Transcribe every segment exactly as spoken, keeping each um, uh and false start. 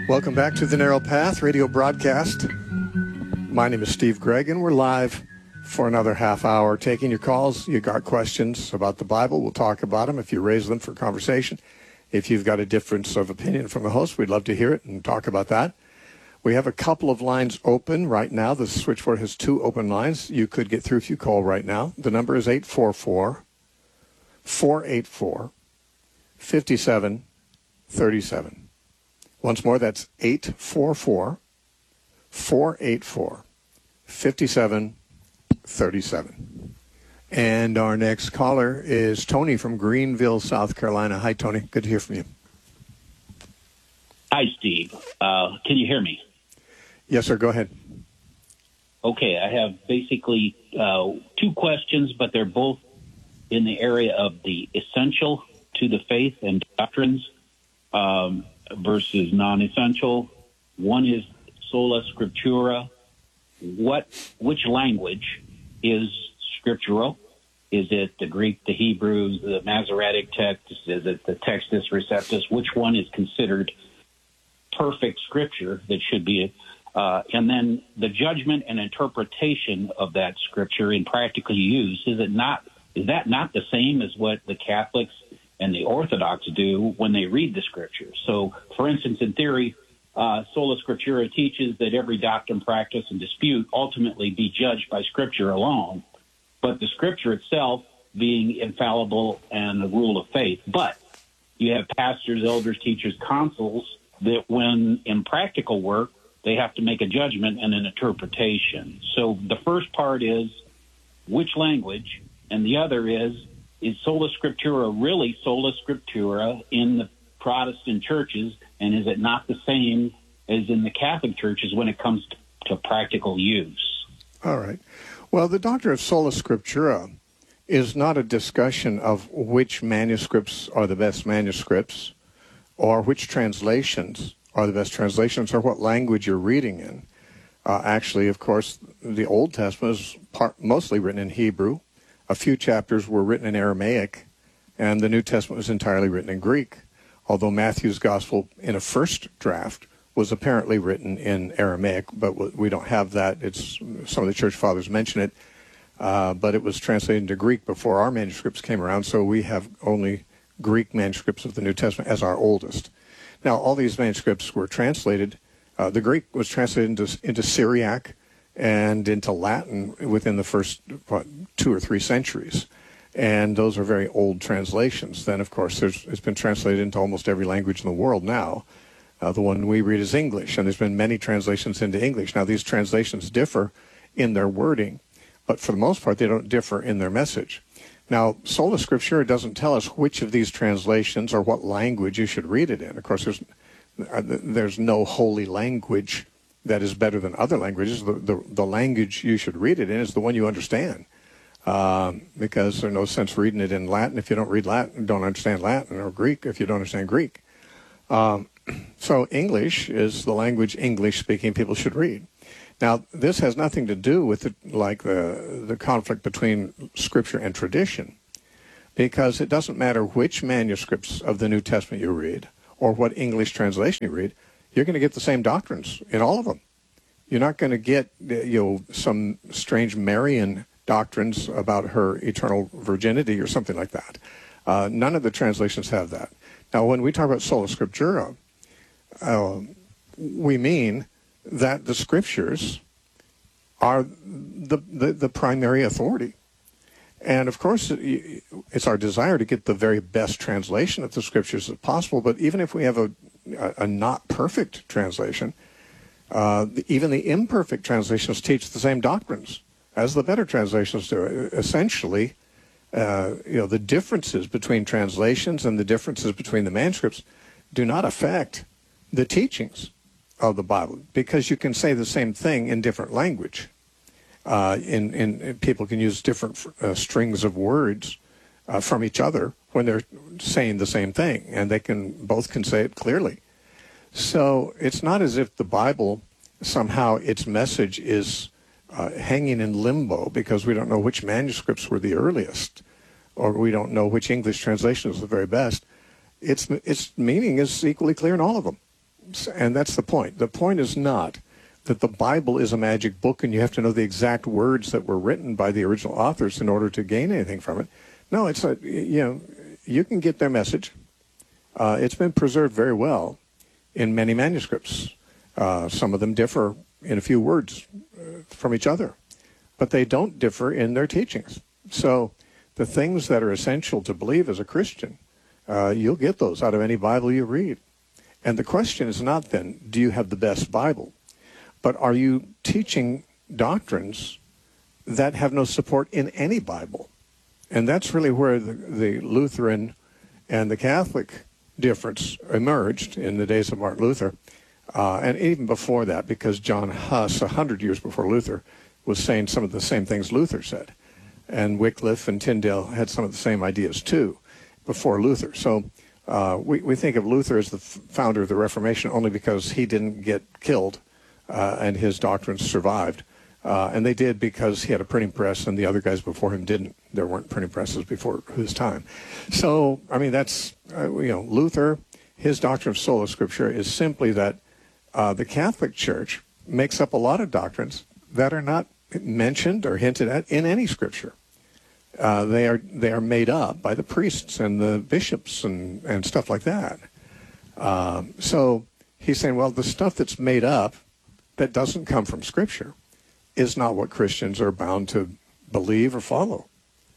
Welcome back to The Narrow Path radio broadcast. My name is Steve Gregg, and we're live for another half hour taking your calls. You got questions about the Bible, we'll talk about them if you raise them for conversation. If you've got a difference of opinion from the host, we'd love to hear it and talk about that. We have a couple of lines open right now. The switchboard has two open lines. You could get through if you call right now. The number is eight four four, four eight four, five seven three seven. Once more, that's eight four four, four eight four, five seven three seven. And our next caller is Tony from Greenville, South Carolina. Hi, Tony. Good to hear from you. Hi, Steve. Uh, can you hear me? Yes, sir. Go ahead. Okay. I have basically uh, two questions, but they're both in the area of the essential to the faith and doctrines um, versus non-essential. One is sola scriptura. What, which language is scriptural? Is it the Greek, the Hebrew, the Masoretic text? Is it the Textus Receptus? Which one is considered perfect scripture that should be? Uh, and then the judgment and interpretation of that scripture in practical use, is it not? Is that not the same as what the Catholics and the Orthodox do when they read the scripture? So, for instance, in theory, uh, sola scriptura teaches that every doctrine, practice, and dispute ultimately be judged by scripture alone, but the scripture itself being infallible and the rule of faith. But you have pastors, elders, teachers, consuls that when in practical work, they have to make a judgment and an interpretation. So the first part is which language, and the other is, is sola scriptura really sola scriptura in the Protestant churches, and is it not the same as in the Catholic churches when it comes to, to practical use? All right. Well, the doctrine of sola scriptura is not a discussion of which manuscripts are the best manuscripts or which translations are the best translations or what language you're reading in. Uh, actually, of course, the Old Testament is part, mostly written in Hebrew. A few chapters were written in Aramaic, and the New Testament was entirely written in Greek, although Matthew's Gospel in a first draft was apparently written in Aramaic, but we don't have that. It's some of the church fathers mention it, uh, but it was translated into Greek before our manuscripts came around, so we have only Greek manuscripts of the New Testament as our oldest. Now, all these manuscripts were translated. Uh, the Greek was translated into, into Syriac and into Latin within the first what, two or three centuries. And those are very old translations. Then, of course, there's, it's been translated into almost every language in the world now. Uh, the one we read is English, and there's been many translations into English. Now, these translations differ in their wording, but for the most part, they don't differ in their message. Now, sola scriptura doesn't tell us which of these translations or what language you should read it in. Of course, there's there's no holy language that is better than other languages. The, the, the language you should read it in is the one you understand, um, because there's no sense reading it in Latin if you don't read Latin, don't understand Latin, or Greek if you don't understand Greek. Um, so English is the language English-speaking people should read. Now, this has nothing to do with the, like the the conflict between Scripture and tradition, because it doesn't matter which manuscripts of the New Testament you read or what English translation you read, you're going to get the same doctrines in all of them. You're not going to get you know some strange Marian doctrines about her eternal virginity or something like that. Uh, none of the translations have that. Now, when we talk about sola scriptura, uh, we mean that the scriptures are the, the, the primary authority. And of course, it's our desire to get the very best translation of the scriptures as possible, but even if we have a, a, a not perfect translation, uh, even the imperfect translations teach the same doctrines as the better translations do. Essentially, uh, you know, the differences between translations and the differences between the manuscripts do not affect the teachings of the Bible, because you can say the same thing in different language. Uh, in, in people can use different uh, strings of words uh, from each other when they're saying the same thing, and they can both can say it clearly. So it's not as if the Bible somehow its message is uh, hanging in limbo because we don't know which manuscripts were the earliest, or we don't know which English translation is the very best. Its its meaning is equally clear in all of them. and that's the point. The point is not that the Bible is a magic book and you have to know the exact words that were written by the original authors in order to gain anything from it. No, it's a, you know, you can get their message. Uh, it's been preserved very well in many manuscripts. Uh, some of them differ in a few words uh, from each other, but they don't differ in their teachings. So the things that are essential to believe as a Christian, uh, you'll get those out of any Bible you read. And the question is not then, do you have the best Bible? But are you teaching doctrines that have no support in any Bible? And that's really where the, the Lutheran and the Catholic difference emerged in the days of Martin Luther. Uh, and even before that, because John Huss, a hundred years before Luther, was saying some of the same things Luther said. And Wycliffe and Tyndale had some of the same ideas, too, before Luther. So uh, we, we think of Luther as the f- founder of the Reformation only because he didn't get killed uh, and his doctrines survived. Uh, and they did because he had a printing press and the other guys before him didn't. There weren't printing presses before his time. So, I mean, that's, uh, you know, Luther, his doctrine of sola scriptura is simply that uh, the Catholic Church makes up a lot of doctrines that are not mentioned or hinted at in any scripture. Uh, they are they are made up by the priests and the bishops and, and stuff like that. Um, so he's saying, well, the stuff that's made up that doesn't come from Scripture is not what Christians are bound to believe or follow.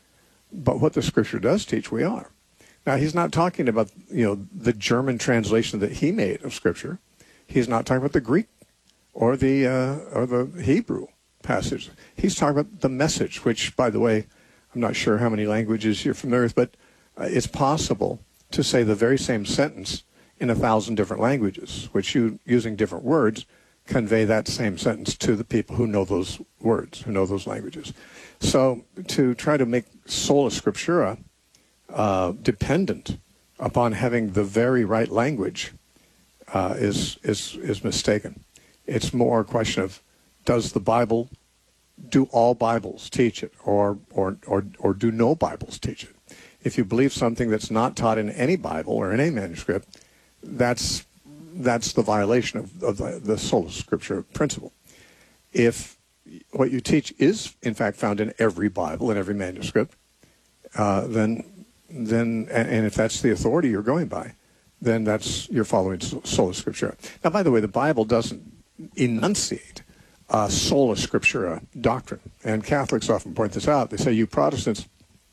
But what the Scripture does teach, we are. Now, he's not talking about, you know, the German translation that he made of Scripture. He's not talking about the Greek or the uh, or the Hebrew passage. He's talking about the message, which, by the way, I'm not sure how many languages you're familiar with, but uh, it's possible to say the very same sentence in a thousand different languages, which you, using different words, convey that same sentence to the people who know those words, who know those languages. So to try to make sola scriptura uh, dependent upon having the very right language uh, is, is, is mistaken. It's more a question of, does the Bible, do all Bibles teach it, or, or, or, or do no Bibles teach it? If you believe something that's not taught in any Bible or in any manuscript, that's that's the violation of, of the, the sola scriptura principle. If what you teach is, in fact, found in every Bible, in every manuscript, uh, then, then and, and if that's the authority you're going by, then that's you're following sola scriptura. Now, by the way, the Bible doesn't enunciate uh, sola scriptura doctrine, and Catholics often point this out. They say, you Protestants,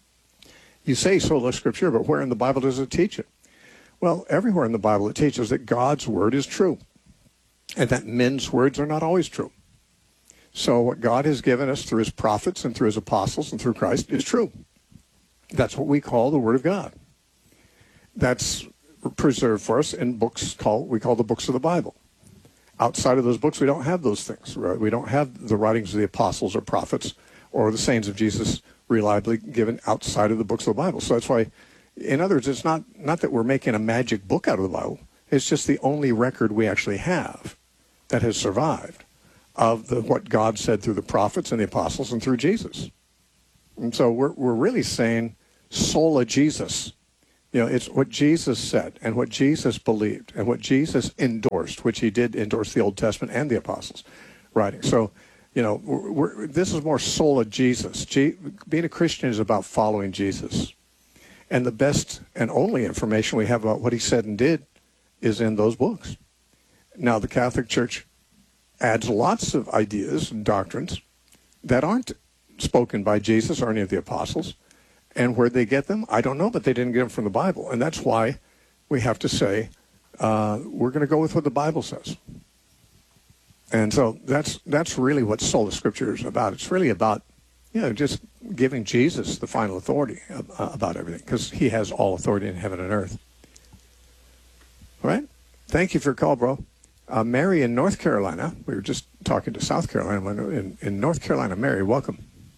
you say sola scriptura, but where in the Bible does it teach it? Well, everywhere in the Bible it teaches that God's word is true and that men's words are not always true. So what God has given us through his prophets and through his apostles and through Christ is true. That's what we call the Word of God. That's preserved for us in books called, we call the books of the Bible. Outside of those books, we don't have those things. Right? We don't have the writings of the apostles or prophets or the sayings of Jesus reliably given outside of the books of the Bible. So that's why, in other words, it's not, not that we're making a magic book out of the Bible. It's just the only record we actually have that has survived of the, what God said through the prophets and the apostles and through Jesus. And so we're, we're really saying sola Jesus. You know, it's what Jesus said and what Jesus believed and what Jesus endorsed, which he did endorse the Old Testament and the apostles' writing. So, you know, we're, we're, this is more sola Jesus. G, being a Christian is about following Jesus. And the best and only information we have about what he said and did is in those books. Now, the Catholic Church adds lots of ideas and doctrines that aren't spoken by Jesus or any of the apostles. And where they get them, I don't know, but they didn't get them from the Bible. And that's why we have to say, uh, we're going to go with what the Bible says. And so that's that's really what sola scriptura is about. It's really about, you know, just giving Jesus the final authority uh, about everything, because he has all authority in heaven and earth. All right? Thank you for your call, bro. Uh, Mary in North Carolina. We were just talking to South Carolina. In, in North Carolina, Mary, welcome.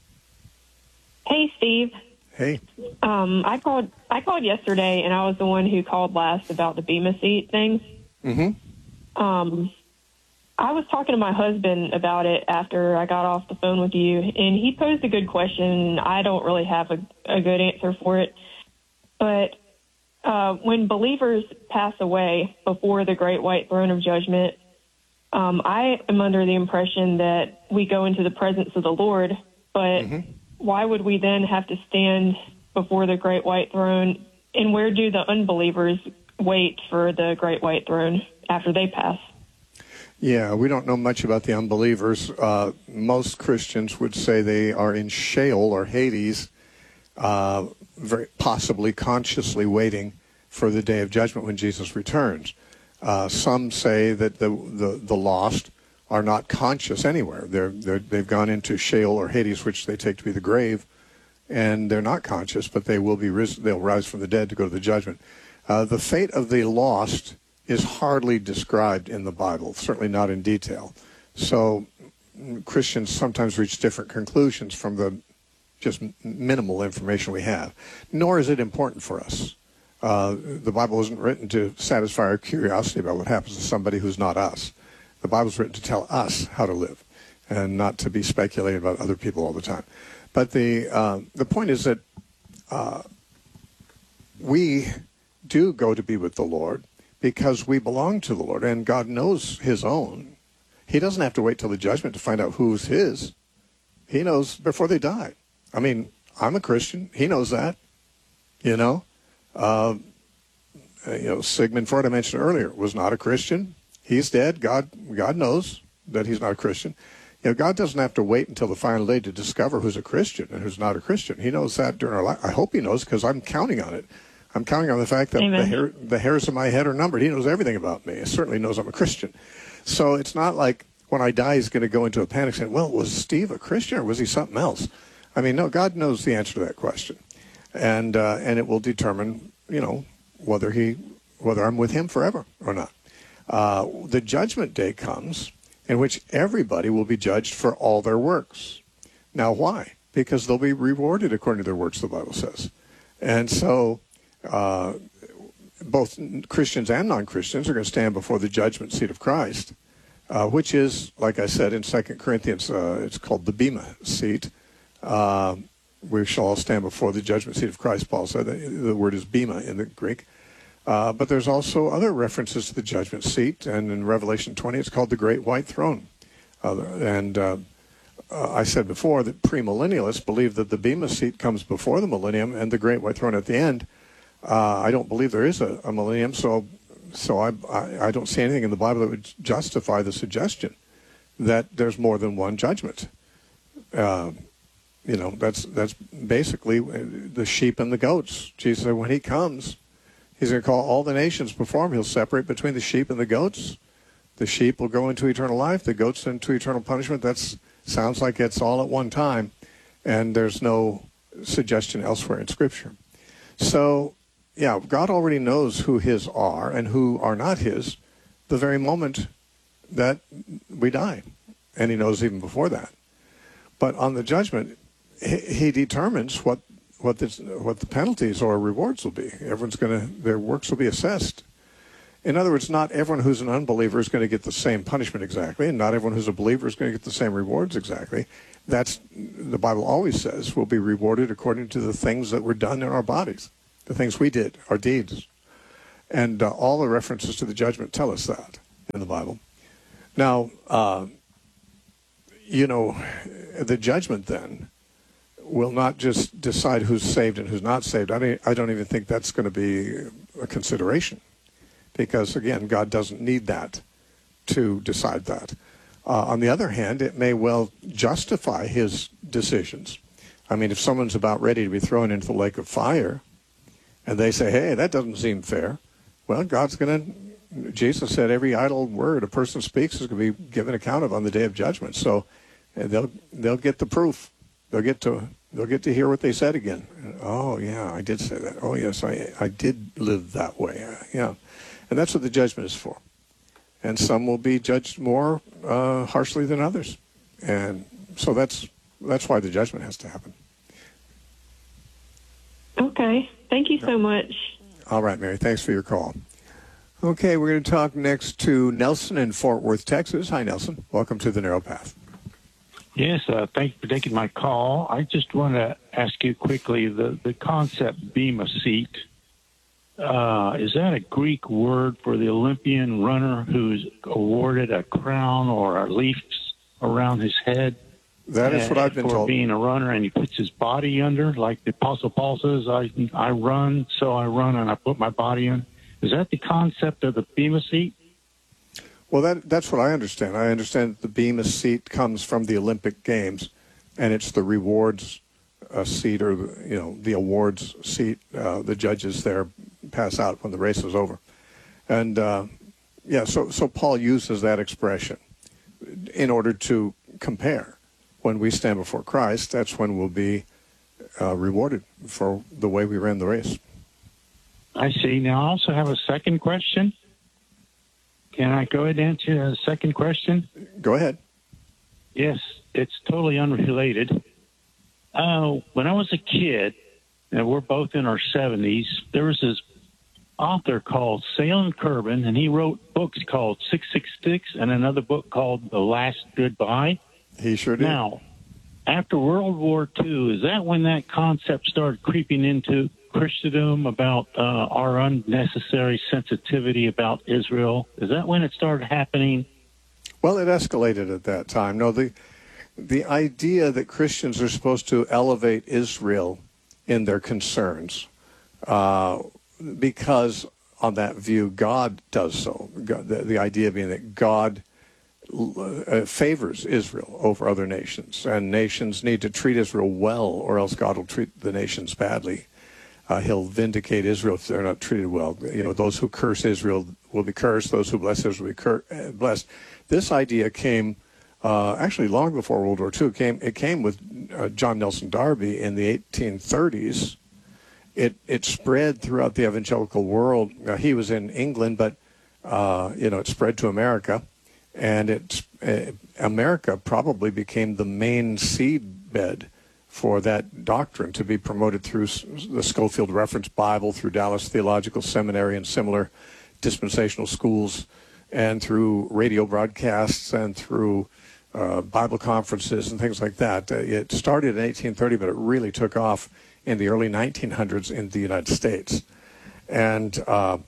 Hey, Steve. Hey. Um, I called I called yesterday, and I was the one who called last about the Bema seat thing. Mm-hmm. Um, I was talking to my husband about it after I got off the phone with you, and he posed a good question. I don't really have a, a good answer for it. But uh, when believers pass away before the great white throne of judgment, um, I am under the impression that we go into the presence of the Lord, but mm-hmm. why would we then have to stand before the great white throne? And where do the unbelievers wait for the great white throne after they pass? Yeah, we don't know much about the unbelievers. Uh, most Christians would say they are in Sheol or Hades, uh, very possibly consciously waiting for the day of judgment when Jesus returns. Uh, some say that the, the, the lost are not conscious anywhere. They're, they're, they've gone into Sheol or Hades, which they take to be the grave, and they're not conscious, but they will be ris- they'll rise from the dead to go to the judgment. Uh, the fate of the lost is hardly described in the Bible, certainly not in detail. So Christians sometimes reach different conclusions from the just minimal information we have, nor is it important for us. Uh, the Bible isn't written to satisfy our curiosity about what happens to somebody who's not us. The Bible's written to tell us how to live and not to be speculating about other people all the time. But the, uh, the point is that uh, we do go to be with the Lord because we belong to the Lord, and God knows his own. He doesn't have to wait till the judgment to find out who's his. He knows before they die. I mean, I'm a Christian. He knows that, you know. Uh, you know, Sigmund Freud, I mentioned earlier, was not a Christian. He's dead. God, God knows that he's not a Christian. You know, God doesn't have to wait until the final day to discover who's a Christian and who's not a Christian. He knows that during our life. I hope he knows, because I'm counting on it. I'm counting on the fact that the, hair, the hairs of my head are numbered. He knows everything about me. He certainly knows I'm a Christian. So it's not like when I die, he's going to go into a panic saying, well, was Steve a Christian or was he something else? I mean, no, God knows the answer to that question. And uh, and it will determine, you know, whether he, whether I'm with him forever or not. Uh, the judgment day comes in which everybody will be judged for all their works. Now, why? Because they'll be rewarded according to their works, the Bible says. And so uh, both Christians and non-Christians are going to stand before the judgment seat of Christ, uh, which is, like I said in Second Corinthians, uh, it's called the Bema seat. Uh, we shall all stand before the judgment seat of Christ, Paul said. The, the word is Bema in the Greek. Uh, but there's also other references to the judgment seat, and in Revelation twenty, it's called the Great White Throne. Uh, and uh, uh, I said before that premillennialists believe that the Bema seat comes before the millennium and the Great White Throne at the end. Uh, I don't believe there is a, a millennium, so so I, I I don't see anything in the Bible that would justify the suggestion that there's more than one judgment. Uh, you know, that's that's basically the sheep and the goats. Jesus said when he comes, he's going to call all the nations before him. He'll separate between the sheep and the goats. The sheep will go into eternal life. The goats into eternal punishment. That sounds like it's all at one time, and there's no suggestion elsewhere in Scripture. So, yeah, God already knows who his are and who are not his the very moment that we die, and he knows even before that. But on the judgment, he, he determines what what the what the penalties or rewards will be. Everyone's going to their works will be assessed. In other words, not everyone who's an unbeliever is going to get the same punishment exactly, and not everyone who's a believer is going to get the same rewards exactly. That's the Bible always says we'll be rewarded according to the things that were done in our bodies, the things we did, our deeds, and uh, all the references to the judgment tell us that in the Bible. Now, uh, you know, the judgment then will not just decide who's saved and who's not saved. I don't, I don't even think that's going to be a consideration, because, again, God doesn't need that to decide that. Uh, on the other hand, it may well justify his decisions. I mean, if someone's about ready to be thrown into the lake of fire, and they say, hey, that doesn't seem fair, well, God's going to, Jesus said every idle word a person speaks is going to be given account of on the day of judgment. So they'll they'll get the proof. They'll get to they'll get to hear what they said again. Oh, yeah, I did say that. Oh, yes, I I did live that way. Yeah. And that's what the judgment is for. And some will be judged more uh, harshly than others. And so that's that's why the judgment has to happen. Okay. Thank you so much. All right, Mary. Thanks for your call. Okay, we're going to talk next to Nelson in Fort Worth, Texas. Hi, Nelson. Welcome to The Narrow Path. Yes, uh, thank you for taking my call. I just want to ask you quickly, the, the concept Bema seat, uh, is that a Greek word for the Olympian runner who's awarded a crown or a leaf around his head? That is what I've been for told. For being a runner, and he puts his body under, like the Apostle Paul says, I, I run, so I run, and I put my body in. Is that the concept of the Bema seat? Well, that that's what I understand. I understand the Bema seat comes from the Olympic Games, and it's the rewards uh, seat, or the, you know, the awards seat. Uh, the judges there pass out when the race is over, and uh, yeah. So so Paul uses that expression in order to compare. When we stand before Christ, that's when we'll be uh, rewarded for the way we ran the race. I see. Now, I also have a second question. Can I go ahead and answer a second question? Go ahead. Yes, it's totally unrelated. Uh, when I was a kid, and we're both in our seventies, there was this author called Salem Kirban, and he wrote books called six six six and another book called The Last Goodbye. He sure did. Now, after World War Two, is that when that concept started creeping into Christendom about uh, our unnecessary sensitivity about Israel? Is that when it started happening? Well, it escalated at that time. No, the the idea that Christians are supposed to elevate Israel in their concerns, uh, because on that view, God does so. God, the, the idea being that God Uh, favors Israel over other nations, and nations need to treat Israel well, or else God will treat the nations badly. Uh, he'll vindicate Israel if they're not treated well. You know, those who curse Israel will be cursed; those who bless Israel will be cur- uh, blessed. This idea came uh, actually long before World War Two. It came it came with uh, John Nelson Darby in the eighteen thirties. It it spread throughout the evangelical world. Uh, he was in England, but uh, you know, it spread to America. And it's, uh, America probably became the main seedbed for that doctrine to be promoted through the Schofield Reference Bible, through Dallas Theological Seminary and similar dispensational schools, and through radio broadcasts and through uh, Bible conferences and things like that. Uh, it started in eighteen thirty, but it really took off in the early nineteen hundreds in the United States. And, uh,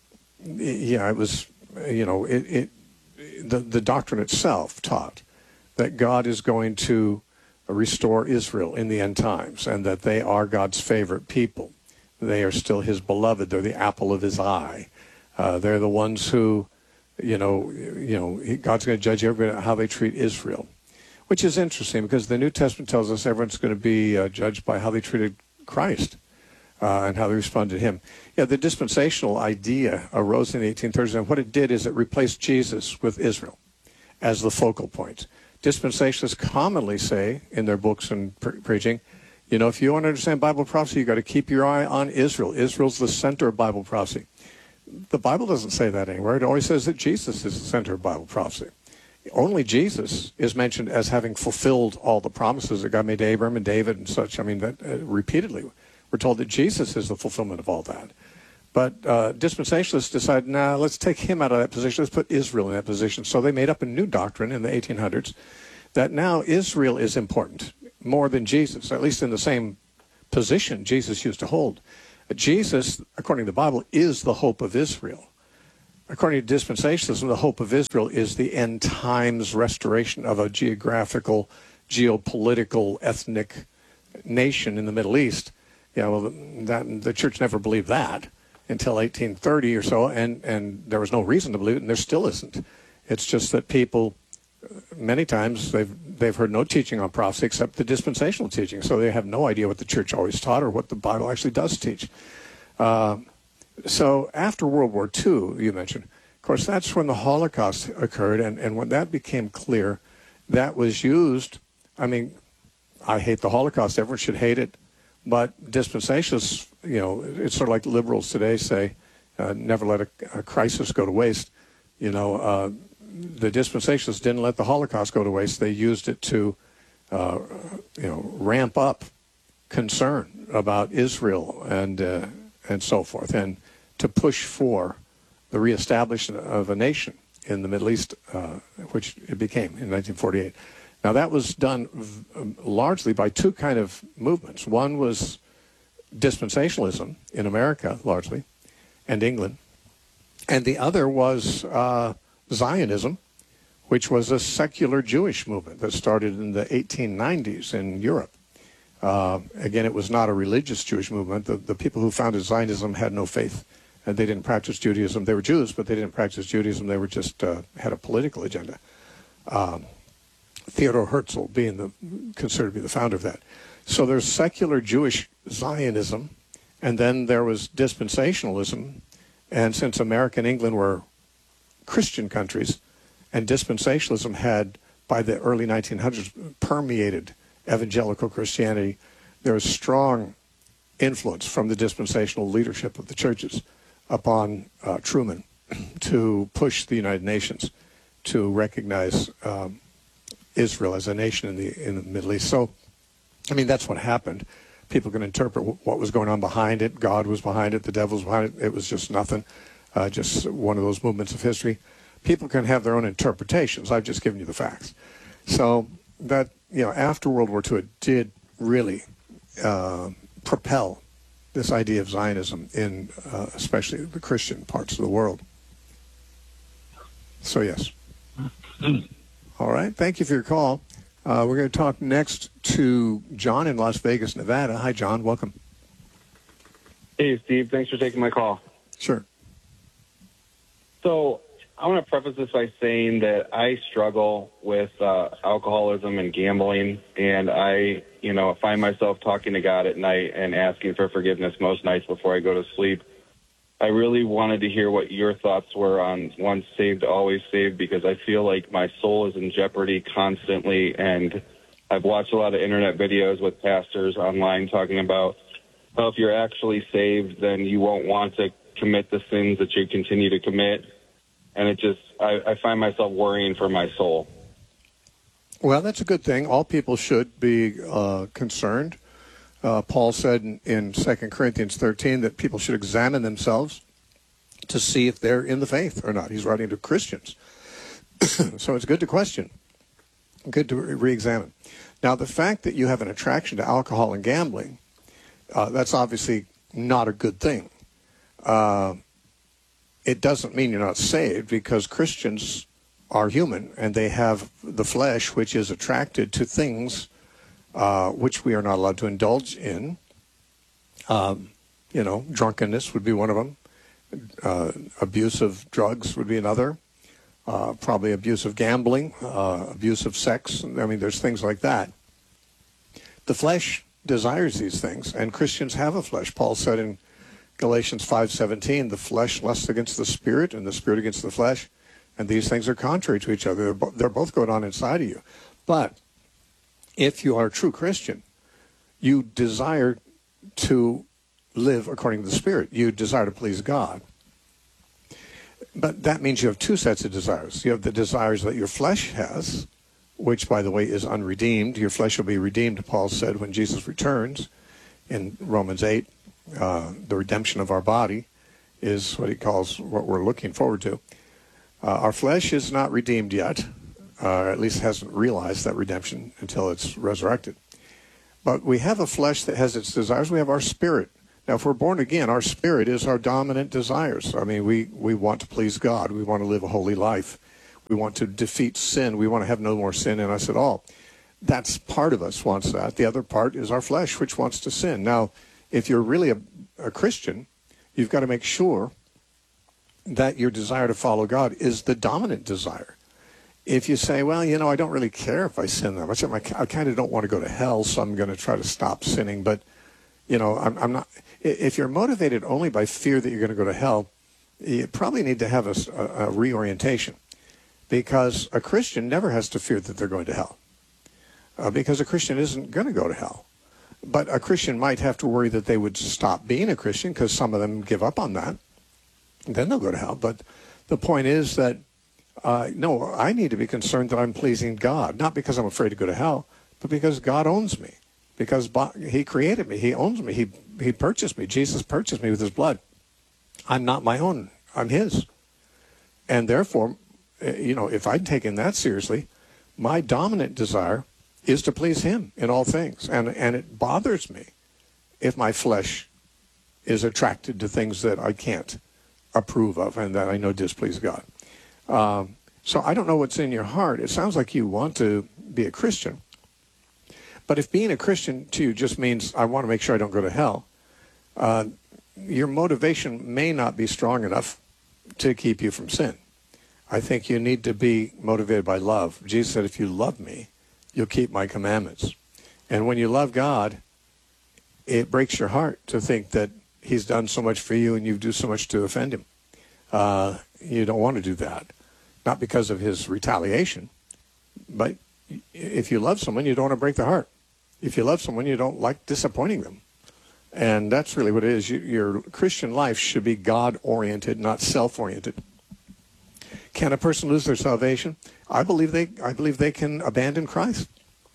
yeah, it was, you know, it... it The, the doctrine itself taught that God is going to restore Israel in the end times, and that they are God's favorite people. They are still his beloved. They're the apple of his eye. Uh, they're the ones who, you know, you know, God's going to judge everybody on how they treat Israel, which is interesting because the New Testament tells us everyone's going to be uh, judged by how they treated Christ. Uh, and how they responded to him. Yeah, the dispensational idea arose in the eighteen thirties, and what it did is it replaced Jesus with Israel as the focal point. Dispensationalists commonly say in their books and pre- preaching, you know, if you want to understand Bible prophecy, you've got to keep your eye on Israel. Israel's the center of Bible prophecy. The Bible doesn't say that anywhere. It always says that Jesus is the center of Bible prophecy. Only Jesus is mentioned as having fulfilled all the promises that God made to Abraham and David and such. I mean, that uh, repeatedly. We're told that Jesus is the fulfillment of all that. But uh, dispensationalists decided, nah, let's take him out of that position. Let's put Israel in that position. So they made up a new doctrine in the eighteen hundreds that now Israel is important more than Jesus, at least in the same position Jesus used to hold. Jesus, according to the Bible, is the hope of Israel. According to dispensationalism, the hope of Israel is the end times restoration of a geographical, geopolitical, ethnic nation in the Middle East. Yeah, well, that, the church never believed that until eighteen thirty or so, and, and there was no reason to believe it, and there still isn't. It's just that people, many times, they've they've heard no teaching on prophecy except the dispensational teaching, so they have no idea what the church always taught or what the Bible actually does teach. Uh, so after World War Two, you mentioned, of course, that's when the Holocaust occurred, and, and when that became clear, that was used. I mean, I hate the Holocaust. Everyone should hate it. But dispensationalists, you know, it's sort of like liberals today say, uh, never let a, a crisis go to waste. You know, uh, the dispensationalists didn't let the Holocaust go to waste. They used it to, uh, you know, ramp up concern about Israel and uh, and so forth, and to push for the reestablishment of a nation in the Middle East, uh, which it became in nineteen forty-eight. Now, that was done v- largely by two kind of movements. One was dispensationalism in America, largely, and England. And the other was uh, Zionism, which was a secular Jewish movement that started in the eighteen nineties in Europe. Uh, again, it was not a religious Jewish movement. The, the people who founded Zionism had no faith, and they didn't practice Judaism. They were Jews, but they didn't practice Judaism. They were just uh, had a political agenda. Um, Theodor Herzl being the considered to be the founder of that. So there's secular Jewish Zionism, and then there was dispensationalism. And since America and England were Christian countries, and dispensationalism had, by the early nineteen hundreds, permeated evangelical Christianity, there was strong influence from the dispensational leadership of the churches upon uh, Truman to push the United Nations to recognize um, Israel as a nation in the in the Middle East. So, I mean, that's what happened. People can interpret what was going on behind it. God was behind it. The devil was behind it. It was just nothing, uh, just one of those movements of history. People can have their own interpretations. I've just given you the facts. So that, you know, after World War Two, it did really uh, propel this idea of Zionism in uh, especially the Christian parts of the world. So, yes. All right. Thank you for your call. Uh, we're going to talk next to John in Las Vegas, Nevada. Hi, John. Welcome. Hey, Steve. Thanks for taking my call. Sure. So I want to preface this by saying that I struggle with uh, alcoholism and gambling, and I, you know, find myself talking to God at night and asking for forgiveness most nights before I go to sleep. I really wanted to hear what your thoughts were on once saved, always saved, because I feel like my soul is in jeopardy constantly, and I've watched a lot of internet videos with pastors online talking about how if you're actually saved, then you won't want to commit the sins that you continue to commit. And it just, I, I find myself worrying for my soul. Well, that's a good thing. All people should be uh, concerned. Uh, Paul said in, in Second Corinthians thirteen that people should examine themselves to see if they're in the faith or not. He's writing to Christians. So it's good to question, good to re- re-examine. Now, the fact that you have an attraction to alcohol and gambling, uh, that's obviously not a good thing. Uh, it doesn't mean you're not saved, because Christians are human, and they have the flesh, which is attracted to things uh, which we are not allowed to indulge in. Um, you know, drunkenness would be one of them. Uh, abuse of drugs would be another. Uh, probably abuse of gambling, uh, abuse of sex. I mean, there's things like that. The flesh desires these things, and Christians have a flesh. Paul said in Galatians five seventeen, the flesh lusts against the spirit, and the spirit against the flesh, and these things are contrary to each other. They're, bo- they're both going on inside of you. But if you are a true Christian, you desire to live according to the Spirit. You desire to please God. But that means you have two sets of desires. You have the desires that your flesh has, which, by the way, is unredeemed. Your flesh will be redeemed, Paul said, when Jesus returns in Romans eight. Uh, the redemption of our body is what he calls what we're looking forward to. Uh, our flesh is not redeemed yet, uh, at least hasn't realized that redemption until it's resurrected. But we have a flesh that has its desires. We have our spirit. Now, if we're born again, our spirit is our dominant desires. I mean, we, we want to please God. We want to live a holy life. We want to defeat sin. We want to have no more sin in us at all. That's part of us wants that. The other part is our flesh, which wants to sin. Now, if you're really a, a Christian, you've got to make sure that your desire to follow God is the dominant desire. If you say, well, you know, I don't really care if I sin that much. I, I kind of don't want to go to hell, so I'm going to try to stop sinning. But, you know, I'm, I'm not. If you're motivated only by fear that you're going to go to hell, you probably need to have a, a, a reorientation, because a Christian never has to fear that they're going to hell, uh, because a Christian isn't going to go to hell. But a Christian might have to worry that they would stop being a Christian, because some of them give up on that. And then they'll go to hell. But the point is that, uh, no, I need to be concerned that I'm pleasing God, not because I'm afraid to go to hell, but because God owns me, because he created me. He owns me. He, he purchased me. Jesus purchased me with his blood. I'm not my own. I'm his. And therefore, you know, if I'd taken that seriously, my dominant desire is to please him in all things. And and it bothers me if my flesh is attracted to things that I can't approve of and that I know displease God. Um, so I don't know what's in your heart. It sounds like you want to be a Christian. But if being a Christian to you just means I want to make sure I don't go to hell, uh, your motivation may not be strong enough to keep you from sin. I think you need to be motivated by love. Jesus said, if you love me, you'll keep my commandments. And when you love God, it breaks your heart to think that he's done so much for you and you do so much to offend him. Uh, you don't want to do that. Not because of his retaliation, but if you love someone, you don't want to break their heart. If you love someone, you don't like disappointing them. And that's really what it is. You, your Christian life should be God-oriented, not self-oriented. Can a person lose their salvation? I believe they I believe they can abandon Christ.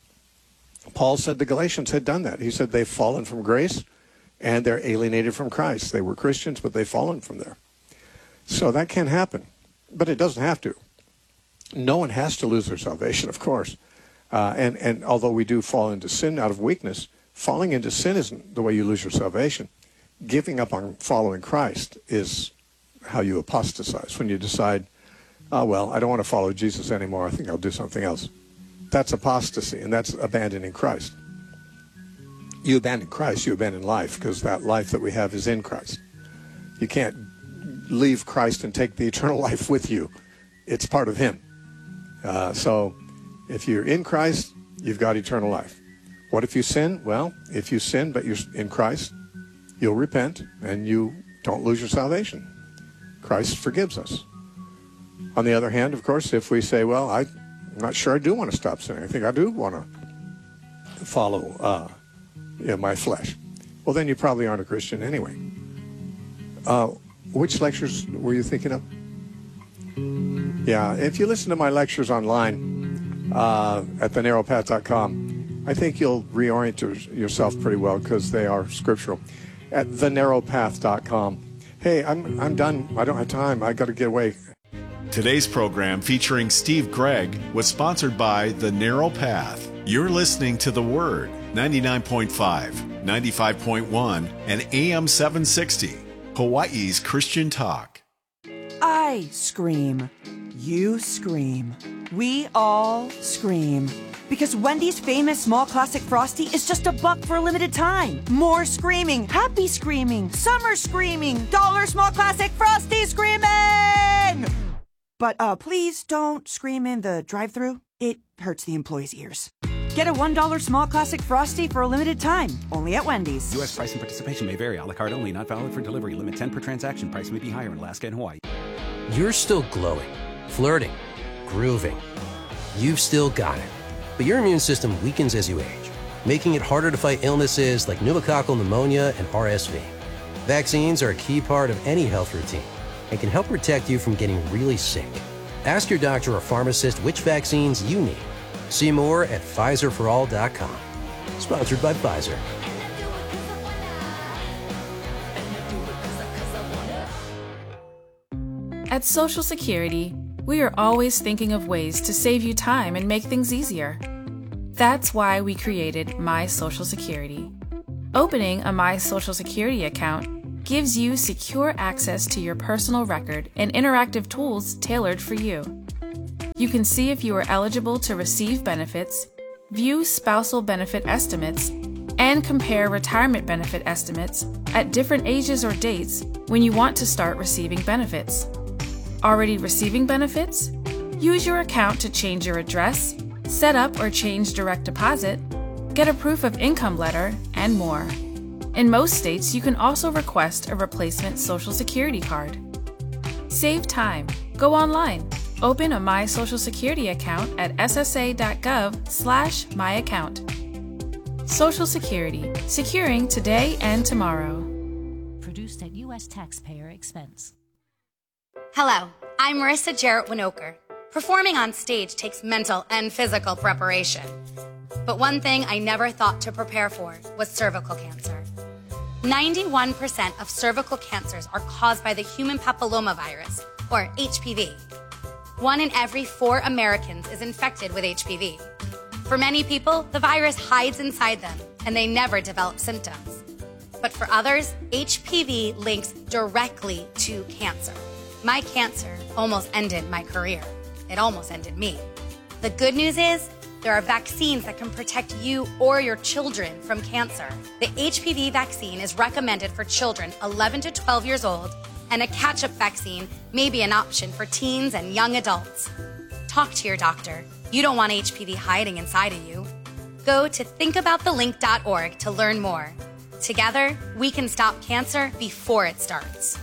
Paul said the Galatians had done that. He said they've fallen from grace and they're alienated from Christ. They were Christians, but they've fallen from there. So that can happen, but it doesn't have to. No one has to lose their salvation, of course. Uh, and, and although we do fall into sin out of weakness, falling into sin isn't the way you lose your salvation. Giving up on following Christ is how you apostatize. When you decide, oh, well, I don't want to follow Jesus anymore. I think I'll do something else. That's apostasy, and that's abandoning Christ. You abandon Christ, you abandon life, because that life that we have is in Christ. You can't leave Christ and take the eternal life with you. It's part of him. Uh, so if you're in Christ, you've got eternal life. What if you sin? Well, if you sin, but you're in Christ, you'll repent, and you don't lose your salvation. Christ forgives us. On the other hand, of course, if we say, well, I, I'm not sure I do want to stop sinning. I think I do want to follow uh, yeah, my flesh. Well, then you probably aren't a Christian anyway. Uh, which lectures were you thinking of? Yeah, if you listen to my lectures online uh, at the narrow path dot com, I think you'll reorient yourself pretty well because they are scriptural. At the narrow path dot com. Hey, I'm I'm done. I don't have time. I got to get away. Today's program featuring Steve Gregg was sponsored by The Narrow Path. You're listening to The Word, ninety-nine point five, ninety-five point one, and A M seven sixty, Hawaii's Christian Talk. I scream. You scream. We all scream. Because Wendy's famous small classic Frosty is just a buck for a limited time. More screaming, happy screaming, summer screaming, dollar small classic Frosty screaming! But uh, please don't scream in the drive-thru. It hurts the employees' ears. Get a one dollar small classic Frosty for a limited time, only at Wendy's. U S price and participation may vary. A la carte only, not valid for delivery. Limit ten per transaction. Price may be higher in Alaska and Hawaii. You're still glowing, flirting, grooving. You've still got it. But your immune system weakens as you age, making it harder to fight illnesses like pneumococcal pneumonia and R S V. Vaccines are a key part of any health routine and can help protect you from getting really sick. Ask your doctor or pharmacist which vaccines you need. See more at Pfizer for all dot com. Sponsored by Pfizer. At Social Security, we are always thinking of ways to save you time and make things easier. That's why we created My Social Security. Opening a My Social Security account gives you secure access to your personal record and interactive tools tailored for you. You can see if you are eligible to receive benefits, view spousal benefit estimates, and compare retirement benefit estimates at different ages or dates when you want to start receiving benefits. Already receiving benefits? Use your account to change your address, set up or change direct deposit, get a proof of income letter, and more. In most states, you can also request a replacement Social Security card. Save time. Go online. Open a My Social Security account at s s a dot gov slash my account. Social Security. Securing today and tomorrow. Produced at U S taxpayer expense. Hello, I'm Marissa Jarrett Winokur. Performing on stage takes mental and physical preparation. But one thing I never thought to prepare for was cervical cancer. ninety-one percent of cervical cancers are caused by the human papillomavirus, or H P V. One in every four Americans is infected with H P V. For many people, the virus hides inside them, and they never develop symptoms. But for others, H P V links directly to cancer. My cancer almost ended my career. It almost ended me. The good news is there are vaccines that can protect you or your children from cancer. The H P V vaccine is recommended for children eleven to twelve years old, and a catch-up vaccine may be an option for teens and young adults. Talk to your doctor. You don't want H P V hiding inside of you. Go to think about the link dot org to learn more. Together, we can stop cancer before it starts.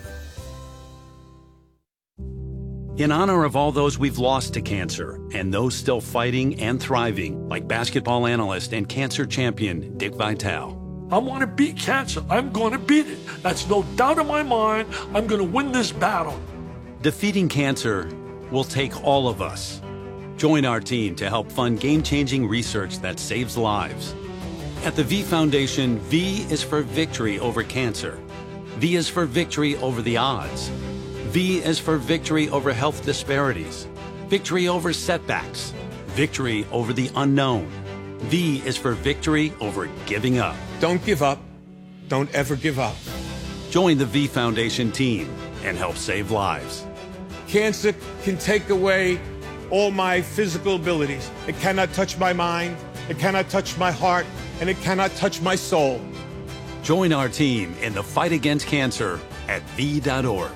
In honor of all those we've lost to cancer and those still fighting and thriving, like basketball analyst and cancer champion Dick Vitale. I want to beat cancer. I'm going to beat it. That's no doubt in my mind. I'm going to win this battle. Defeating cancer will take all of us. Join our team to help fund game-changing research that saves lives. At the V Foundation, V is for victory over cancer. V is for victory over the odds. V is for victory over health disparities, victory over setbacks, victory over the unknown. V is for victory over giving up. Don't give up. Don't ever give up. Join the V Foundation team and help save lives. Cancer can take away all my physical abilities. It cannot touch my mind, it cannot touch my heart, and it cannot touch my soul. Join our team in the fight against cancer at V dot org.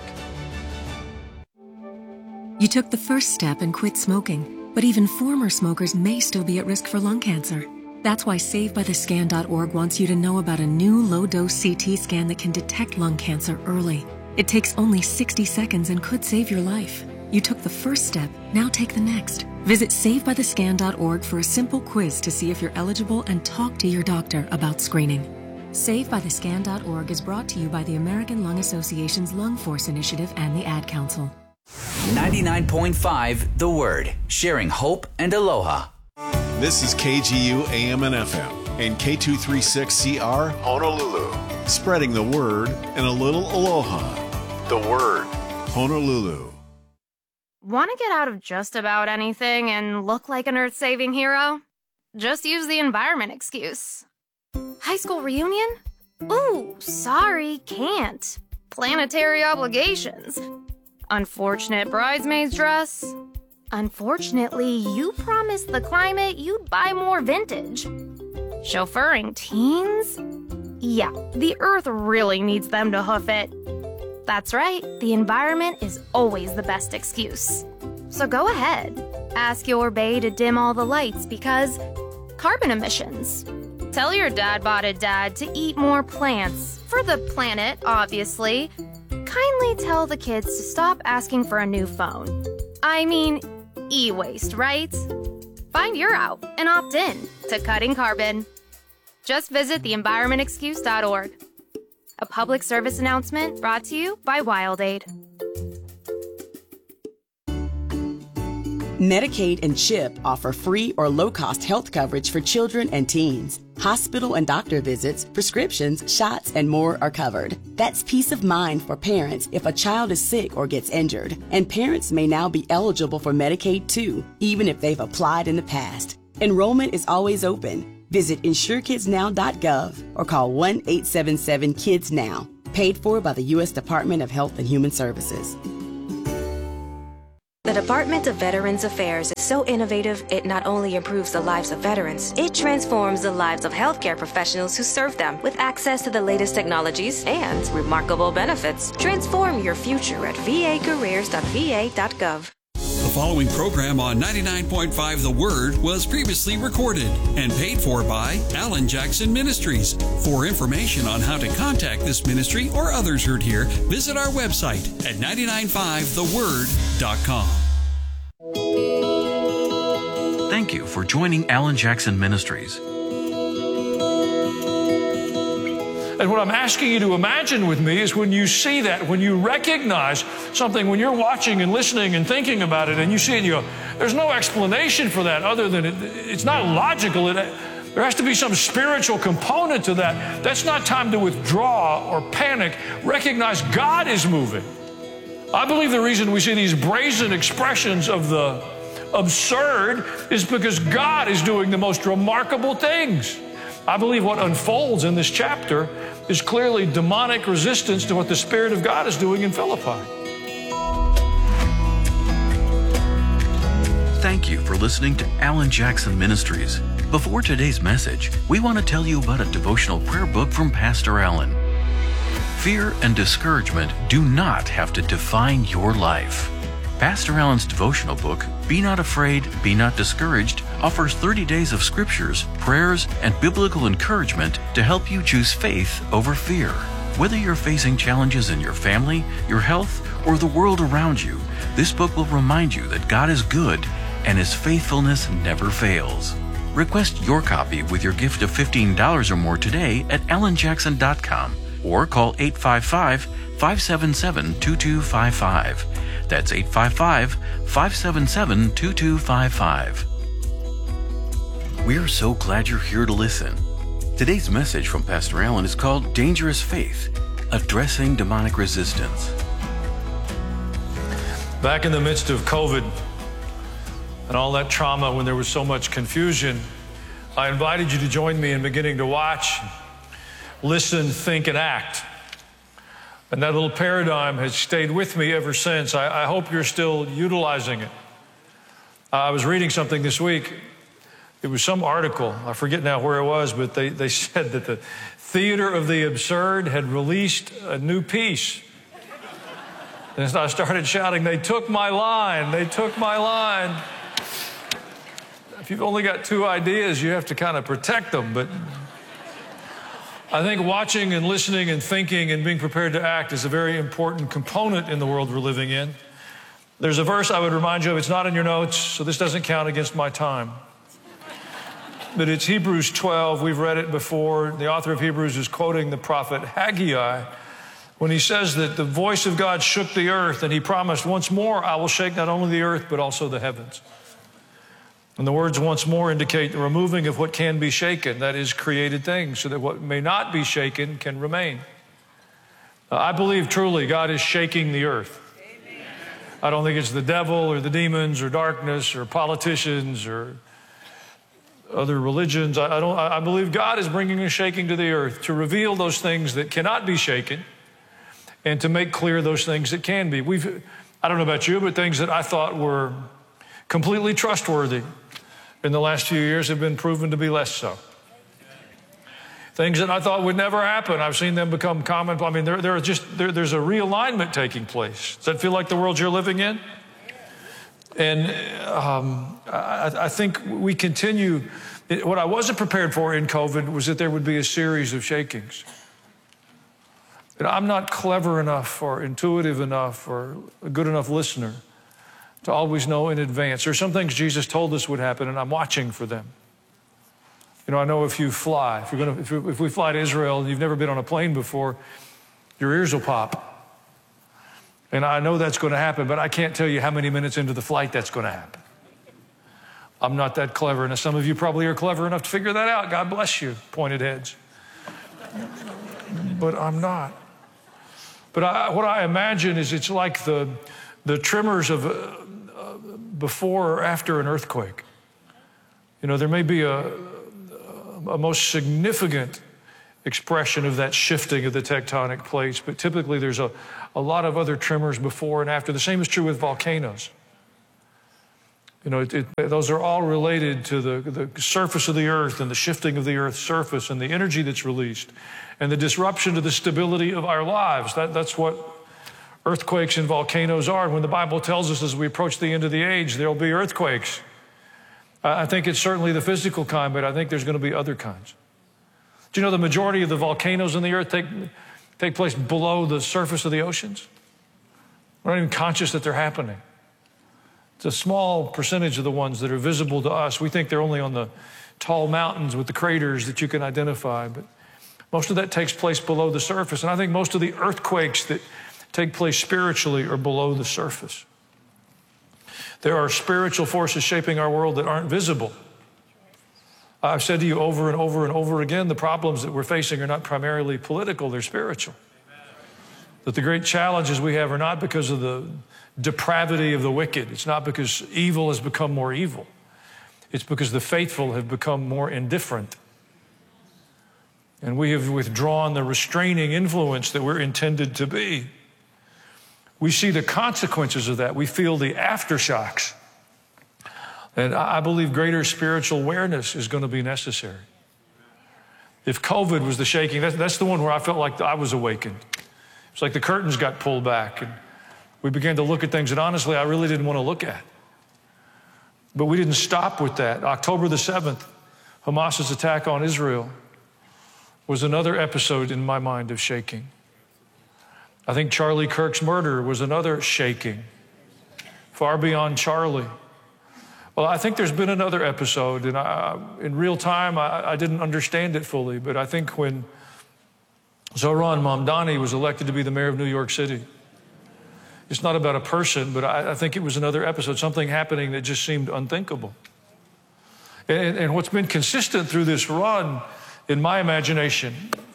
You took the first step and quit smoking, but even former smokers may still be at risk for lung cancer. That's why Save By The Scan dot org wants you to know about a new low-dose C T scan that can detect lung cancer early. It takes only sixty seconds and could save your life. You took the first step, now take the next. Visit Save By The Scan dot org for a simple quiz to see if you're eligible and talk to your doctor about screening. Save By The Scan dot org is brought to you by the American Lung Association's Lung Force Initiative and the Ad Council. ninety-nine point five The Word, sharing hope and aloha. This is K G U A M and F M and K two thirty-six C R Honolulu. Spreading the word and a little aloha. The Word, Honolulu. Want to get out of just about anything and look like an earth-saving hero? Just use the environment excuse. High school reunion? Ooh, sorry, can't. Planetary obligations. Unfortunate bridesmaid's dress. Unfortunately, you promised the climate you'd buy more vintage. Chauffeuring teens? Yeah, the Earth really needs them to hoof it. That's right, the environment is always the best excuse. So go ahead, ask your bae to dim all the lights because carbon emissions. Tell your dad-botted dad to eat more plants, for the planet, obviously. Kindly tell the kids to stop asking for a new phone. I mean, e-waste, right? Find your out and opt in to cutting carbon. Just visit the environment excuse dot org. A public service announcement brought to you by WildAid. Medicaid and CHIP offer free or low-cost health coverage for children and teens. Hospital and doctor visits, prescriptions, shots, and more are covered. That's peace of mind for parents if a child is sick or gets injured. And parents may now be eligible for Medicaid too, even if they've applied in the past. Enrollment is always open. Visit insure kids now dot gov or call one eight seven seven kids now. Paid for by the U S Department of Health and Human Services. The Department of Veterans Affairs is so innovative, it not only improves the lives of veterans, it transforms the lives of healthcare professionals who serve them with access to the latest technologies and remarkable benefits. Transform your future at v a careers dot v a dot gov. The following program on ninety-nine point five The Word was previously recorded and paid for by Alan Jackson Ministries. For information on how to contact this ministry or others heard here, visit our website at nine nine five the word dot com. Thank you for joining Alan Jackson Ministries. And what I'm asking you to imagine with me is when you see that, when you recognize something, when you're watching and listening and thinking about it, and you see it and you go, there's no explanation for that other than it, it's not logical. It, there has to be some spiritual component to that. That's not time to withdraw or panic. Recognize God is moving. I believe the reason we see these brazen expressions of the absurd is because God is doing the most remarkable things. I believe what unfolds in this chapter is clearly demonic resistance to what the Spirit of God is doing in Philippi. Thank you for listening to Alan Jackson Ministries. Before today's message, we want to tell you about a devotional prayer book from Pastor Alan. Fear and discouragement do not have to define your life. Pastor Alan's devotional book, Be Not Afraid, Be Not Discouraged, offers thirty days of scriptures, prayers, and biblical encouragement to help you choose faith over fear. Whether you're facing challenges in your family, your health, or the world around you, this book will remind you that God is good and His faithfulness never fails. Request your copy with your gift of fifteen dollars or more today at alan jackson dot com or call eight five five, five seven seven, two two five five. That's eight five five, five seven seven, two two five five. We're so glad you're here to listen. Today's message from Pastor Alan is called Dangerous Faith, Addressing Demonic Resistance. Back in the midst of COVID and all that trauma, when there was so much confusion, I invited you to join me in beginning to watch, listen, think, and act. And that little paradigm has stayed with me ever since. I, I hope you're still utilizing it. Uh, I was reading something this week. It was some article. I forget now where it was, but they, they said that the Theater of the Absurd had released a new piece. And I started shouting, "They took my line. They took my line." If you've only got two ideas, you have to kind of protect them. But I think watching and listening and thinking and being prepared to act is a very important component in the world we're living in. There's a verse I would remind you of. It's not in your notes, so this doesn't count against my time. But it's Hebrews twelve. We've read it before. The author of Hebrews is quoting the prophet Haggai when he says that the voice of God shook the earth, and he promised, once more I will shake not only the earth but also the heavens. And the words once more indicate the removing of what can be shaken, that is, created things, so that what may not be shaken can remain. Uh, I believe truly God is shaking the earth. Amen. I don't think it's the devil or the demons or darkness or politicians or other religions. I, I, don't, I believe God is bringing a shaking to the earth to reveal those things that cannot be shaken and to make clear those things that can be. We've, I don't know about you, but things that I thought were completely trustworthy in the last few years have been proven to be less so. Things that I thought would never happen, I've seen them become common. I mean, there, there are just, there, there's a realignment taking place. Does that feel like the world you're living in? And um, I, I think we continue. What I wasn't prepared for in COVID was that there would be a series of shakings. And I'm not clever enough or intuitive enough or a good enough listener to always know in advance. There are some things Jesus told us would happen, and I'm watching for them. You know, I know if you fly, if, you're gonna, if, you, if we fly to Israel and you've never been on a plane before, your ears will pop. And I know that's going to happen, but I can't tell you how many minutes into the flight that's going to happen. I'm not that clever. And some of you probably are clever enough to figure that out. God bless you, pointed heads. But I'm not. But I, what I imagine is it's like the, the tremors of uh, before or after an earthquake. You know, there may be a, a most significant expression of that shifting of the tectonic plates, but typically there's a, a lot of other tremors before and after. The same is true with volcanoes. You know, it, it, those are all related to the, the surface of the earth and the shifting of the earth's surface and the energy that's released and the disruption to the stability of our lives. That, that's what earthquakes and volcanoes are. And when the Bible tells us as we approach the end of the age, there'll be earthquakes. I think it's certainly the physical kind, but I think there's going to be other kinds. Do you know the majority of the volcanoes on the earth take, take place below the surface of the oceans? We're not even conscious that they're happening. It's a small percentage of the ones that are visible to us. We think they're only on the tall mountains with the craters that you can identify, but most of that takes place below the surface. And I think most of the earthquakes that take place spiritually are below the surface. There are spiritual forces shaping our world that aren't visible. I've said to you over and over and over again, the problems that we're facing are not primarily political, they're spiritual. That the great challenges we have are not because of the depravity of the wicked. It's not because evil has become more evil. It's because the faithful have become more indifferent. and we have withdrawn the restraining influence that we're intended to be. We see the consequences of that. We feel the aftershocks. And I believe greater spiritual awareness is going to be necessary. If COVID was the shaking, that's, that's the one where I felt like I was awakened. It's like the curtains got pulled back and we began to look at things that honestly I really didn't want to look at. But we didn't stop with that. October the seventh, Hamas's attack on Israel was another episode in my mind of shaking. I think Charlie Kirk's murder was another shaking, far beyond Charlie. Well, I think there's been another episode, and I, in real time, I, I didn't understand it fully, but I think when Zohran Mamdani was elected to be the mayor of New York City, it's not about a person, but I, I think it was another episode, something happening that just seemed unthinkable. And, and what's been consistent through this run, in my imagination,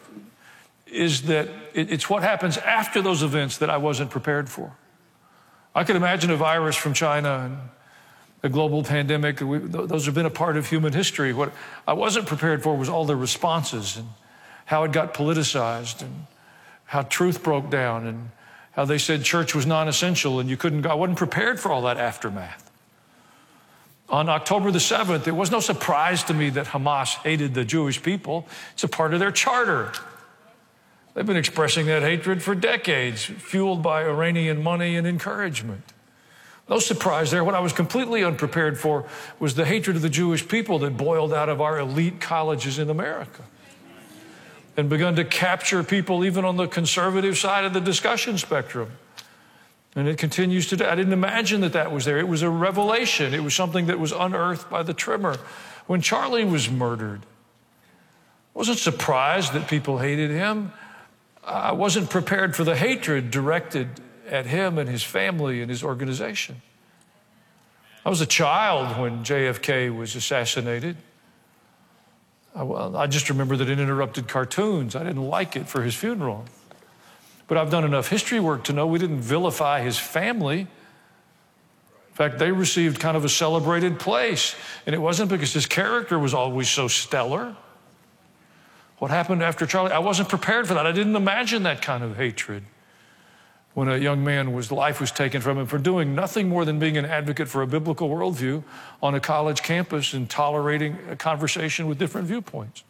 is that it, it's what happens after those events that I wasn't prepared for. I could imagine a virus from China and a global pandemic. We, those have been a part of human history. What I wasn't prepared for was all the responses and how it got politicized and how truth broke down and how they said church was non-essential and you couldn't go. I wasn't prepared for all that aftermath. On October the seventh, it was no surprise to me that Hamas hated the Jewish people. It's a part of their charter. They've been expressing that hatred for decades, fueled by Iranian money and encouragement. No surprise there. What I was completely unprepared for was the hatred of the Jewish people that boiled out of our elite colleges in America and begun to capture people even on the conservative side of the discussion spectrum. And it continues today. I didn't imagine that that was there. It was a revelation. It was something that was unearthed by the trimmer. When Charlie was murdered, I wasn't surprised that people hated him. I wasn't prepared for the hatred directed at him and his family and his organization. I was a child when J F K was assassinated. I, well, I just remember that it interrupted cartoons. I didn't like it for his funeral. But I've done enough history work to know we didn't vilify his family. In fact, they received kind of a celebrated place. And it wasn't because his character was always so stellar. What happened after Charlie? I wasn't prepared for that. I didn't imagine that kind of hatred when a young man was life was taken from him for doing nothing more than being an advocate for a biblical worldview on a college campus and tolerating a conversation with different viewpoints.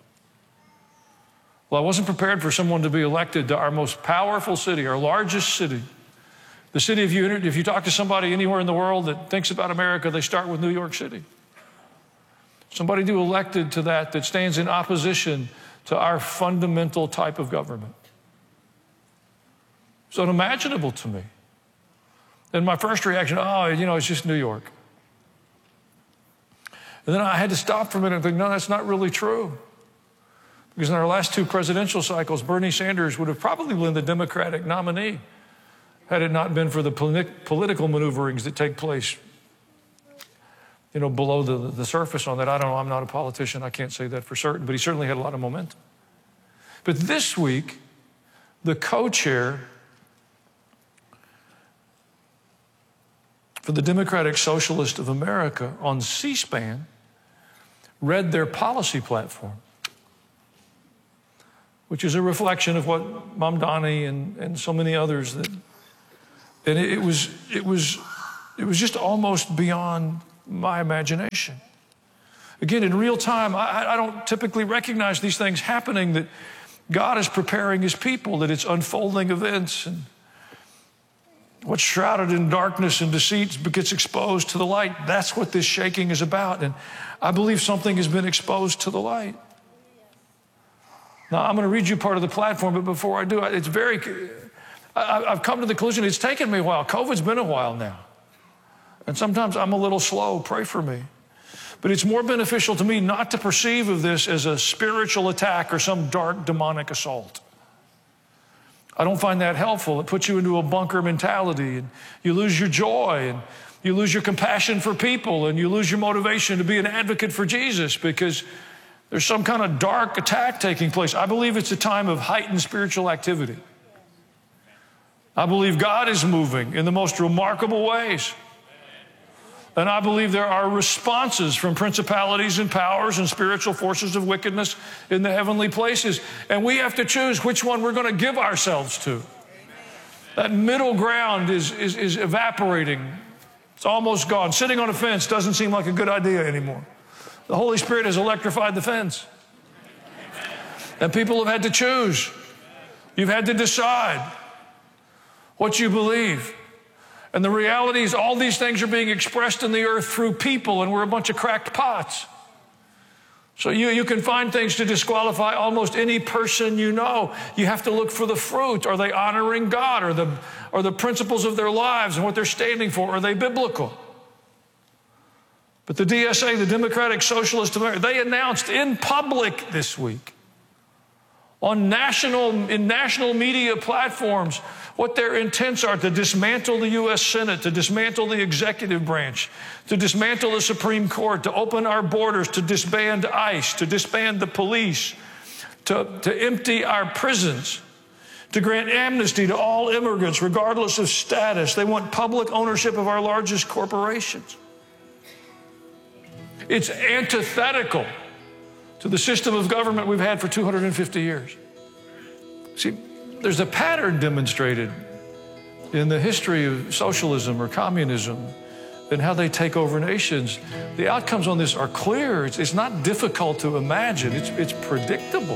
Well, I wasn't prepared for someone to be elected to our most powerful city, our largest city. The city, if you, if you talk to somebody anywhere in the world that thinks about America, they start with New York City. Somebody to elected to that that stands in opposition to our fundamental type of government. It's unimaginable to me. And my first reaction, oh, you know, it's just New York. And then I had to stop for a minute and think, no, that's not really true. Because in our last two presidential cycles, Bernie Sanders would have probably been the Democratic nominee had it not been for the polit- political maneuverings that take place, you know, below the, the surface on that. I don't know, I'm not a politician, I can't say that for certain, but he certainly had a lot of momentum. But this week, the co-chair for the Democratic Socialist of America on C-SPAN read their policy platform, which is a reflection of what Mamdani and, and so many others that, and it, it was it was it was just almost beyond my imagination. Again, in real time, I, I don't typically recognize these things happening, that God is preparing his people, that it's unfolding events, and what's shrouded in darkness and deceit gets exposed to the light. That's what this shaking is about. And I believe something has been exposed to the light. Now, I'm going to read you part of the platform, but before I do, it's very, I, I've come to the conclusion, it's taken me a while. COVID's been a while now. And sometimes I'm a little slow. Pray for me. But it's more beneficial to me not to perceive of this as a spiritual attack or some dark demonic assault. I don't find that helpful. It puts you into a bunker mentality, and you lose your joy, and you lose your compassion for people, and you lose your motivation to be an advocate for Jesus because there's some kind of dark attack taking place. I believe it's a time of heightened spiritual activity. I believe God is moving in the most remarkable ways. And I believe there are responses from principalities and powers and spiritual forces of wickedness in the heavenly places. And we have to choose which one we're going to give ourselves to. That middle ground is, is, is evaporating. It's almost gone. Sitting on a fence doesn't seem like a good idea anymore. The Holy Spirit has electrified the fence. And people have had to choose. You've had to decide what you believe. And the reality is all these things are being expressed in the earth through people, and we're a bunch of cracked pots. So you, you can find things to disqualify almost any person you know. You have to look for the fruit. Are they honoring God? Are the, are the principles of their lives and what they're standing for, are they biblical? But the D S A, the Democratic Socialist America, they announced in public this week on national, in national media platforms what their intents are: to dismantle the U S Senate, to dismantle the executive branch, to dismantle the Supreme Court, to open our borders, to disband ICE, to disband the police, to, to empty our prisons, to grant amnesty to all immigrants regardless of status. They want public ownership of our largest corporations. It's antithetical to the system of government we've had for two hundred fifty years. See, there's a pattern demonstrated in the history of socialism or communism and how they take over nations. The outcomes on this are clear. It's, it's not difficult to imagine. It's, it's predictable.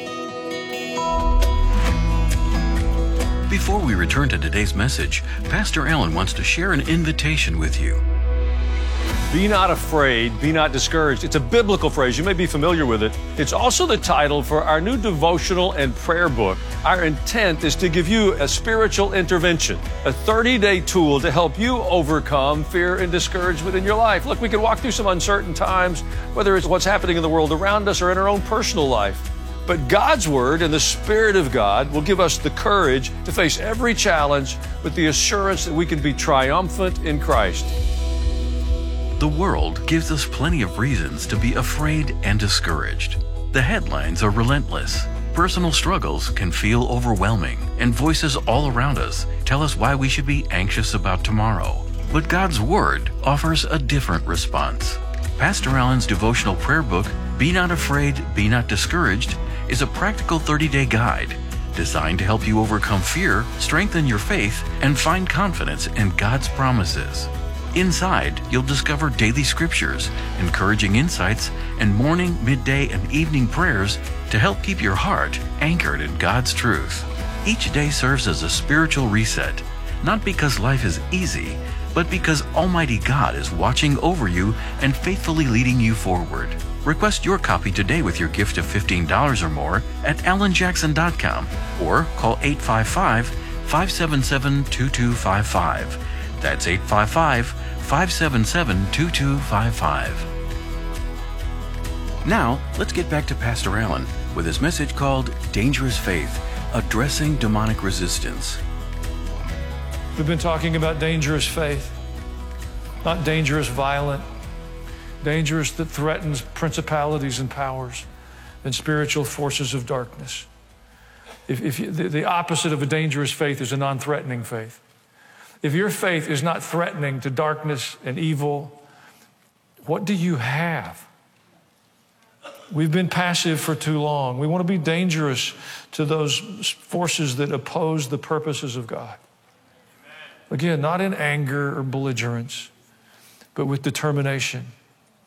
Before we return to today's message, Pastor Allen wants to share an invitation with you. Be not afraid, be not discouraged. It's a biblical phrase. You may be familiar with it. It's also the title for our new devotional and prayer book. Our intent is to give you a spiritual intervention, a thirty-day tool to help you overcome fear and discouragement in your life. Look, we can walk through some uncertain times, whether it's what's happening in the world around us or in our own personal life. But God's Word and the Spirit of God will give us the courage to face every challenge with the assurance that we can be triumphant in Christ. The world gives us plenty of reasons to be afraid and discouraged. The headlines are relentless. Personal struggles can feel overwhelming, and voices all around us tell us why we should be anxious about tomorrow. But God's Word offers a different response. Pastor Allen's devotional prayer book, Be Not Afraid, Be Not Discouraged, is a practical thirty-day guide designed to help you overcome fear, strengthen your faith, and find confidence in God's promises. Inside, you'll discover daily scriptures, encouraging insights, and morning, midday, and evening prayers to help keep your heart anchored in God's truth. Each day serves as a spiritual reset, not because life is easy, but because Almighty God is watching over you and faithfully leading you forward. Request your copy today with your gift of fifteen dollars or more at alan jackson dot com or call eight five five, five seven seven, two two five five. That's eight five five, five seven seven, two two five five. Now, let's get back to Pastor Allen with his message called Dangerous Faith, Addressing Demonic Resistance. We've been talking about dangerous faith, not dangerous, violent, dangerous that threatens principalities and powers and spiritual forces of darkness. If, if you, the, the opposite of a dangerous faith is a non-threatening faith. If your faith is not threatening to darkness and evil, what do you have? We've been passive for too long. We want to be dangerous to those forces that oppose the purposes of God. Again, not in anger or belligerence, but with determination.